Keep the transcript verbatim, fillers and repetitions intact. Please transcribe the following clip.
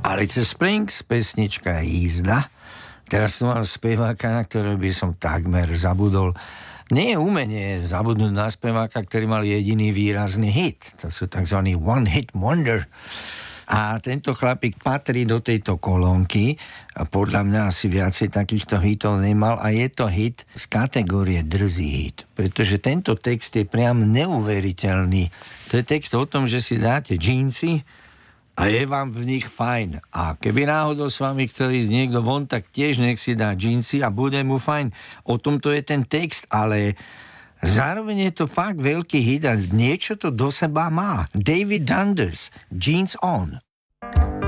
Alice Springs, pesnička Jízda. Teraz tu mám speváka, na ktorého by som takmer zabudol. Nie je umenie zabudnúť na speváka, ktorý mal jediný výrazný hit. To sú tzv. One Hit Wonder. A tento chlapík patrí do tejto kolónky a podľa mňa asi viacej takýchto hitov nemal a je to hit z kategórie drzý hit. Pretože tento text je priam neuveriteľný. To je text o tom, že si dáte džínsy a je vám v nich fajn. A keby náhodou s vami chcel ísť niekto von, tak tiež nech si dá džínsy a bude mu fajn. O tomto je ten text, ale zároveň je to fakt veľký hit a niečo to do seba má. David Dundas, Jeans On.